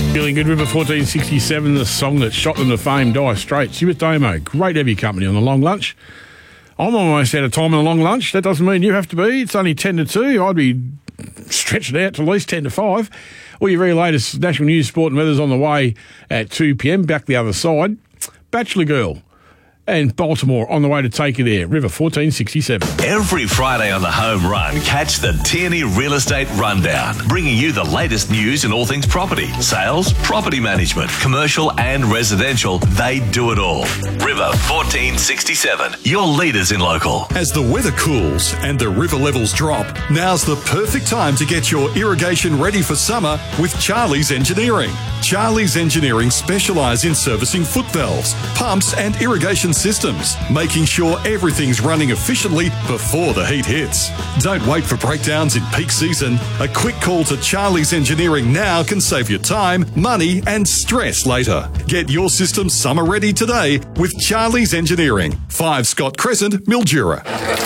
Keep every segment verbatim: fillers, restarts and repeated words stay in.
Feeling good, River fourteen sixty-seven, the song that shot them to fame, Dire Straits. You with Damo, great to have your company on the long lunch. I'm almost out of time on the long lunch. That doesn't mean you have to be. It's only ten to two. I'd be stretching it out to at least ten to five. All your very latest national news, sport and weather's on the way at two p.m. Back the other side. Bachelor Girl and Baltimore on the way to take you there. River fourteen sixty-seven. Every Friday on the Home Run, catch the Tierney Real Estate Rundown, bringing you the latest news in all things property, sales, property management, commercial and residential. They do it all. River fourteen sixty-seven, your leaders in local. As the weather cools and the river levels drop, now's the perfect time to get your irrigation ready for summer with Charlie's Engineering. Charlie's Engineering specialise in servicing foot valves, pumps and irrigation systems, making sure everything's running efficiently before the heat hits. Don't wait for breakdowns in peak season. A quick call to Charlie's Engineering now can save you time, money and stress later. Get your system summer ready today with Charlie's Engineering. five Scott Crescent, Mildura.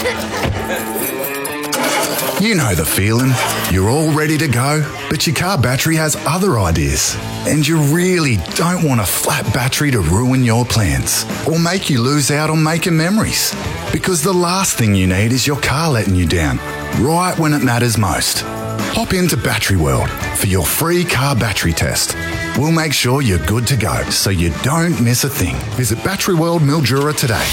You know the feeling. You're all ready to go, but your car battery has other ideas. And you really don't want a flat battery to ruin your plans or make you lose out on making memories. Because the last thing you need is your car letting you down, right when it matters most. Hop into Battery World for your free car battery test. We'll make sure you're good to go so you don't miss a thing. Visit Battery World Mildura today.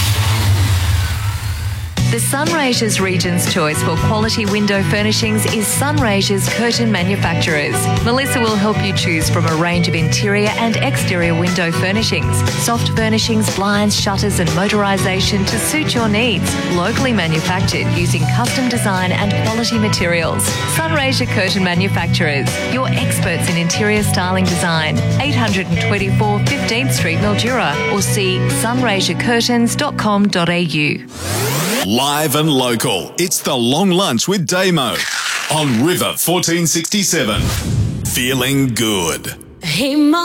The Sunraysia's Region's choice for quality window furnishings is Sunraysia's Curtain Manufacturers. Melissa will help you choose from a range of interior and exterior window furnishings, soft furnishings, blinds, shutters and motorisation to suit your needs. Locally manufactured using custom design and quality materials. Sunraysia Curtain Manufacturers, your experts in interior styling design. eight twenty-four fifteenth Street, Mildura, or see sunraysia curtains dot com dot a u. Live and local, it's the Long Lunch with Damo on River fourteen sixty-seven. Feeling good. Hey, Mom.